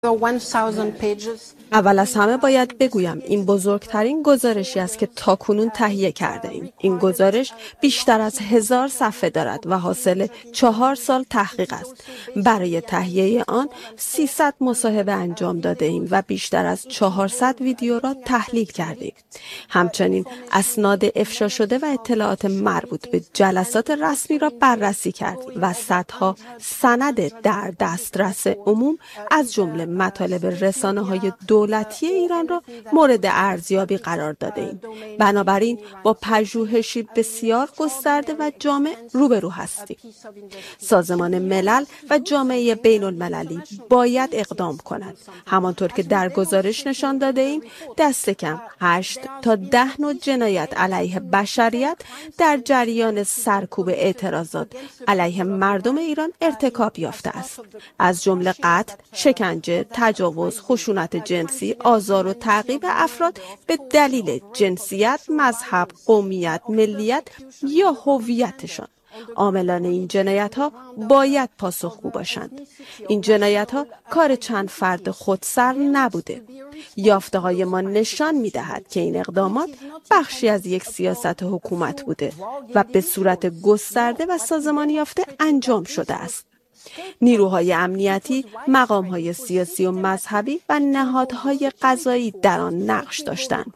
اول از همه باید بگویم این بزرگترین گزارشی است که تاکنون تهیه کرده ایم. این گزارش بیشتر از 1000 صفحه دارد و حاصل 4 سال تحقیق است. برای تهیه آن 300 مصاحبه انجام داده ایم و بیشتر از 400 ویدیو را تحلیل کردیم. همچنین اسناد افشا شده و اطلاعات مربوط به جلسات رسمی را بررسی کرد و صدها سند در دسترس عموم از جمله مطالب رسانه‌های دولتی ایران را مورد ارزیابی قرار داده ایم. بنابراین با پژوهشی بسیار گسترده و جامع روبرو هستیم. سازمان ملل و جامعه بین المللی باید اقدام کنند. همانطور که در گزارش نشان داده ایم، دست کم 8 تا 10 نوع جنایت علیه بشریت در جریان سرکوب اعتراضات علیه مردم ایران ارتکاب یافته است. از جمله قتل، شکنجه، تجاوز، خشونت جنسی، آزار و تعقیب افراد به دلیل جنسیت، مذهب، قومیت، ملیت یا هویتشان. عاملان این جنایت‌ها باید پاسخگو باشند. این جنایت‌ها کار چند فرد خودسر نبوده. یافته‌های ما نشان می‌دهد که این اقدامات بخشی از یک سیاست حکومت بوده و به صورت گسترده و سازمانی یافته انجام شده است. نیروهای امنیتی، مقام‌های سیاسی و مذهبی و نهادهای قضایی در آن نقش داشتند.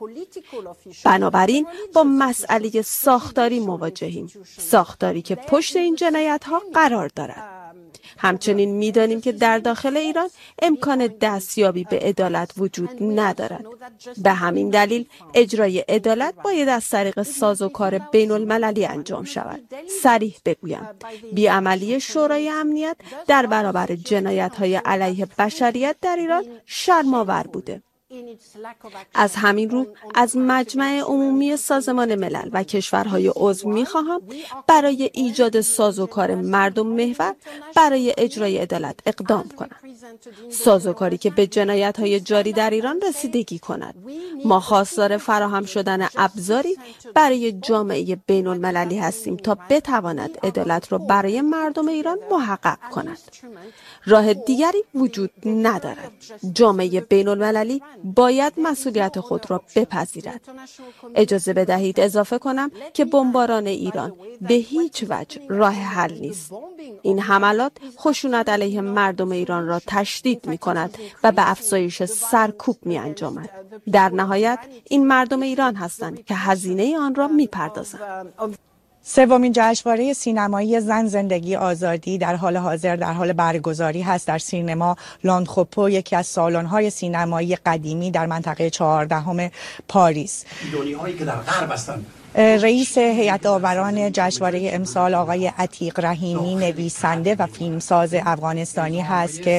بنابراین با مسئله ساختاری مواجهیم، ساختاری که پشت این جنایت‌ها قرار دارد. همچنین می‌دانیم که در داخل ایران امکان دستیابی به عدالت وجود ندارد. به همین دلیل اجرای عدالت باید از طریق سازوکار بین المللی انجام شود. صریح بگویم، بیعملی شورای امنیت در برابر جنایت‌های علیه بشریت در ایران شرم‌آور بوده. از همین رو از مجمع عمومی سازمان ملل و کشورهای عضو می‌خواهم برای ایجاد سازوکار مردم محور برای اجرای عدالت اقدام کنند. سازوکاری که به جنایت‌های جاری در ایران رسیدگی کند. ما خواستار فراهم شدن ابزاری برای جامعه بین المللی هستیم تا بتواند عدالت را برای مردم ایران محقق کند. راه دیگری وجود ندارد. جامعه بین المللی باید مسئولیت خود را بپذیرد. اجازه بدهید اضافه کنم که بمباران ایران به هیچ وجه راه حل نیست. این حملات خشونت علیه مردم ایران را تشدید می کند و به افزایش سرکوب می انجامد. در نهایت این مردم ایران هستند که هزینه آن را می پردازند. سومین جشنواره سینمایی زن زندگی آزادی در حال حاضر در حال برگزاری هست در سینما لاندخوپو، یکی از سالن‌های سینمایی قدیمی در منطقه 14 پاریس. ایرانی‌هایی که در غرب هستند. رئیس هیئت داوران جشنواره امسال آقای عتیق رحیمی نویسنده و فیلمساز افغانستانی هست که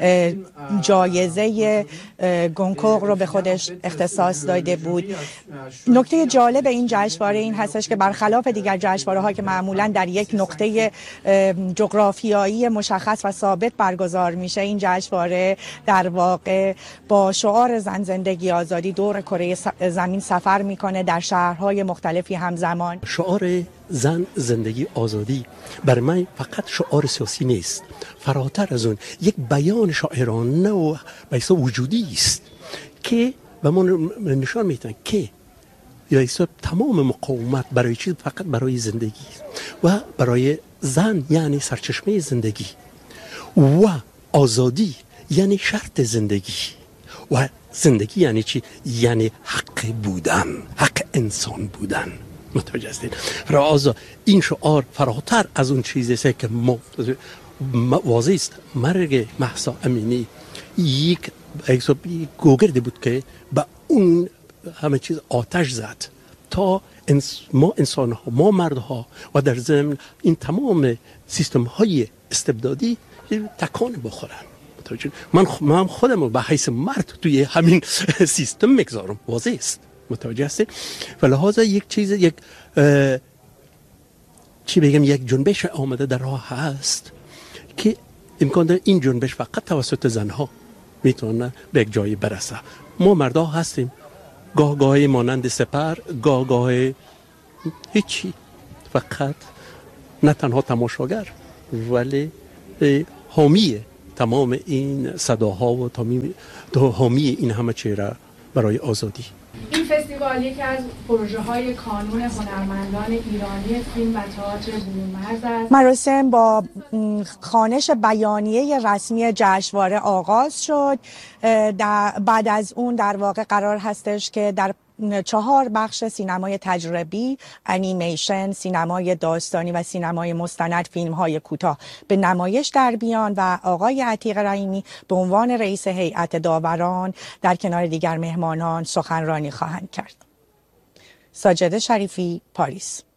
جایزه گونکوغ رو به خودش اختصاص داده بود. نکته جالب این جشنواره این هستش که برخلاف دیگر جشنواره‌ها که معمولاً در یک نقطه جغرافیایی مشخص و ثابت برگزار میشه، این جشنواره در واقع با شعار زن زندگی آزادی دور کره زمین سفر میکنه در شهرهای مختلف همزمان. شعار زن زندگی آزادی برای من فقط شعار سیاسی نیست، فراتر از اون یک بیان شاعرانه و بیسا وجودی است که به ما نشان میدن که یا تمام مقاومت برای چیز فقط برای زندگی و برای زن یعنی سرچشمه زندگی و آزادی یعنی شرط زندگی و زندگی یعنی چی؟ یعنی حق بودن، حق انسان بودن. متوجه هستید؟ فرازا این شعار فراتر از اون چیزی است که واضح است. مرگ مهسا امینی یک گوگرد بود که به اون همه چیز آتش زد تا ما انسان‌ها، ما مردها و در ضمن این تمام سیستم‌های استبدادی تکان بخورن. من خودم رو به حیث مرد توی همین سیستم میگذارم، واضح است. متوجه هستی؟ و لحاظا یک چیز یک یک جنبش آمده در راه هست که امکان داره این جنبش فقط توسط زنها میتونه به یک جایی برسه. ما مردها هستیم، گاه مانند سپر، گاه هیچی، فقط نه تنها تماشاگر ولی حامی تمام این صداها و حامی این همه چهره برای آزادی. این فستیوال یکی از پروژه‌های کانون هنرمندان ایرانی فیلم و تئاتر برون‌مرز است. مراسم با خوانش بیانیه رسمی جشنواره آغاز شد. بعد از اون در واقع قرار هستش که در 4 بخش سینمای تجربی، انیمیشن، سینمای داستانی و سینمای مستند فیلم‌های کوتاه به نمایش در بیان و آقای عتیق رحیمی به عنوان رئیس هیئت داوران در کنار دیگر مهمانان سخنرانی خواهند کرد. ساجده شریفی، پاریس.